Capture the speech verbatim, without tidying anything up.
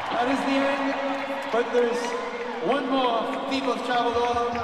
That is the end, but there's one more. People have traveled all over.